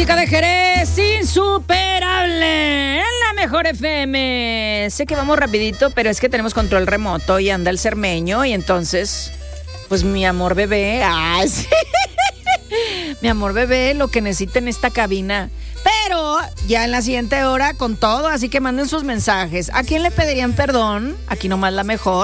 música de Jerez, insuperable, en la mejor FM. Sé que vamos rapidito, pero es que tenemos control remoto y anda el cermeño y entonces, pues mi amor bebé, sí. Mi amor bebé, lo que necesita en esta cabina. Pero ya en la siguiente hora con todo, así que manden sus mensajes. ¿A quién le pedirían perdón? Aquí nomás la mejor.